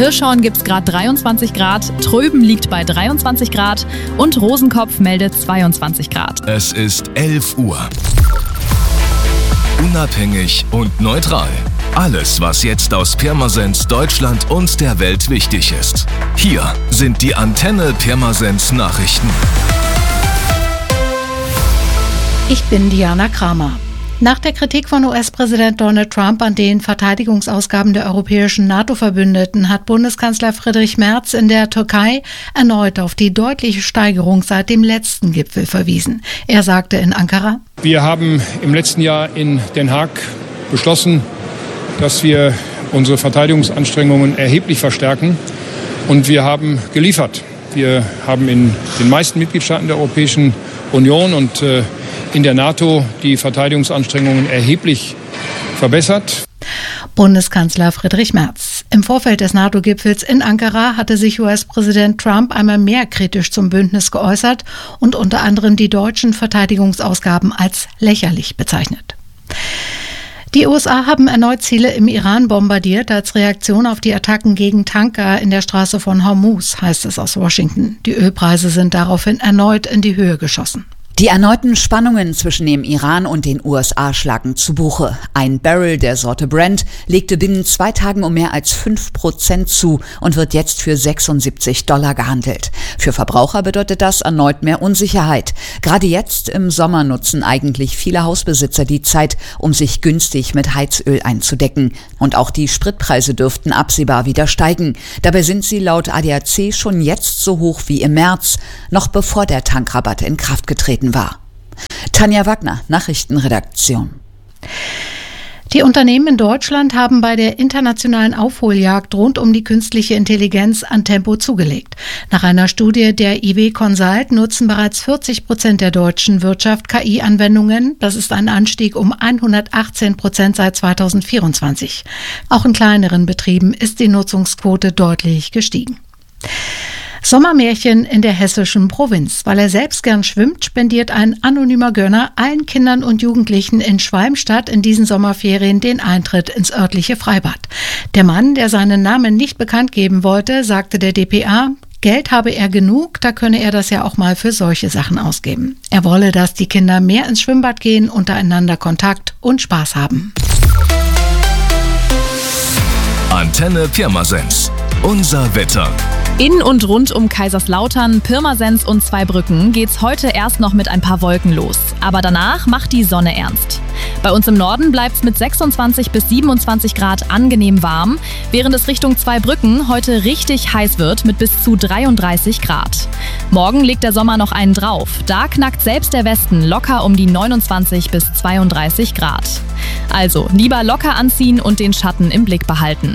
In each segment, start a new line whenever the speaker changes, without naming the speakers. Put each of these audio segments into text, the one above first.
Hirschhorn gibt es gerade 23 Grad, Tröben liegt bei 23 Grad und Rosenkopf meldet 22 Grad.
Es ist 11 Uhr. Unabhängig und neutral. Alles, was jetzt aus Pirmasens, Deutschland und der Welt wichtig ist. Hier sind die Antenne Pirmasens Nachrichten.
Ich bin Diana Kramer. Nach der Kritik von US-Präsident Donald Trump an den Verteidigungsausgaben der europäischen NATO-Verbündeten hat Bundeskanzler Friedrich Merz in der Türkei erneut auf die deutliche Steigerung seit dem letzten Gipfel verwiesen. Er sagte in Ankara:
Wir haben im letzten Jahr in Den Haag beschlossen, dass wir unsere Verteidigungsanstrengungen erheblich verstärken. Und wir haben geliefert. Wir haben in den meisten Mitgliedstaaten der Europäischen Union und in der NATO die Verteidigungsanstrengungen erheblich verbessert.
Bundeskanzler Friedrich Merz. Im Vorfeld des NATO-Gipfels in Ankara hatte sich US-Präsident Trump einmal mehr kritisch zum Bündnis geäußert und unter anderem die deutschen Verteidigungsausgaben als lächerlich bezeichnet. Die USA haben erneut Ziele im Iran bombardiert als Reaktion auf die Attacken gegen Tanker in der Straße von Hormuz, heißt es aus Washington. Die Ölpreise sind daraufhin erneut in die Höhe geschossen.
Die erneuten Spannungen zwischen dem Iran und den USA schlagen zu Buche. Ein Barrel der Sorte Brent legte binnen 2 Tagen um mehr als 5% zu und wird jetzt für $76 gehandelt. Für Verbraucher bedeutet das erneut mehr Unsicherheit. Gerade jetzt im Sommer nutzen eigentlich viele Hausbesitzer die Zeit, um sich günstig mit Heizöl einzudecken. Und auch die Spritpreise dürften absehbar wieder steigen. Dabei sind sie laut ADAC schon jetzt so hoch wie im März, noch bevor der Tankrabatt in Kraft getreten war. Tanja Wagner, Nachrichtenredaktion.
Die Unternehmen in Deutschland haben bei der internationalen Aufholjagd rund um die künstliche Intelligenz an Tempo zugelegt. Nach einer Studie der IW Consult nutzen bereits 40% der deutschen Wirtschaft KI-Anwendungen. Das ist ein Anstieg um 118% seit 2024. Auch in kleineren Betrieben ist die Nutzungsquote deutlich gestiegen. Sommermärchen in der hessischen Provinz. Weil er selbst gern schwimmt, spendiert ein anonymer Gönner allen Kindern und Jugendlichen in Schwalmstadt in diesen Sommerferien den Eintritt ins örtliche Freibad. Der Mann, der seinen Namen nicht bekannt geben wollte, sagte der dpa, Geld habe er genug, da könne er das ja auch mal für solche Sachen ausgeben. Er wolle, dass die Kinder mehr ins Schwimmbad gehen, untereinander Kontakt und Spaß haben.
Antenne Pirmasens. Unser Wetter.
In und rund um Kaiserslautern, Pirmasens und Zweibrücken geht's heute erst noch mit ein paar Wolken los. Aber danach macht die Sonne ernst. Bei uns im Norden bleibt's mit 26 bis 27 Grad angenehm warm, während es Richtung Zweibrücken heute richtig heiß wird mit bis zu 33 Grad. Morgen legt der Sommer noch einen drauf. Da knackt selbst der Westen locker um die 29 bis 32 Grad. Also lieber locker anziehen und den Schatten im Blick behalten.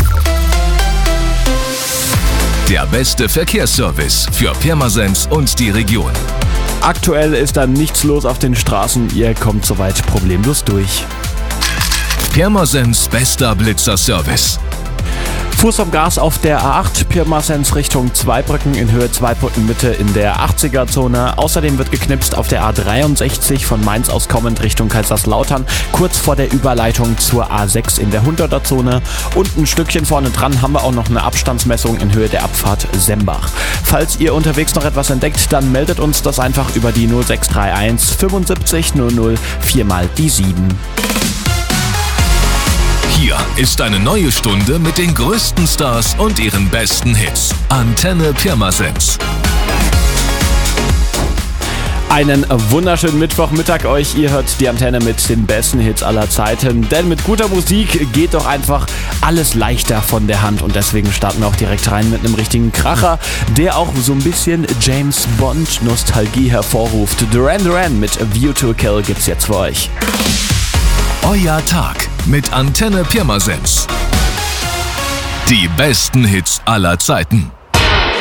Der beste Verkehrsservice für Pirmasens und die Region.
Aktuell ist da nichts los auf den Straßen, ihr kommt soweit problemlos durch.
Pirmasens bester Blitzerservice.
Fuß vom Gas auf der A8, Pirmasens Richtung Zweibrücken in Höhe Zweibrücken Mitte in der 80er-Zone. Außerdem wird geknipst auf der A63 von Mainz aus kommend Richtung Kaiserslautern, kurz vor der Überleitung zur A6 in der 100er-Zone. Und ein Stückchen vorne dran haben wir auch noch eine Abstandsmessung in Höhe der Abfahrt Sembach. Falls ihr unterwegs noch etwas entdeckt, dann meldet uns das einfach über die 0631 75 00 4 mal die 7.
Hier ist eine neue Stunde mit den größten Stars und ihren besten Hits. Antenne Pirmasens.
Einen wunderschönen Mittwochmittag euch. Ihr hört die Antenne mit den besten Hits aller Zeiten. Denn mit guter Musik geht doch einfach alles leichter von der Hand. Und deswegen starten wir auch direkt rein mit einem richtigen Kracher, der auch so ein bisschen James Bond Nostalgie hervorruft. Duran Duran mit View to a Kill gibt's jetzt für euch.
Euer Tag mit Antenne Pirmasens. Die besten Hits aller Zeiten.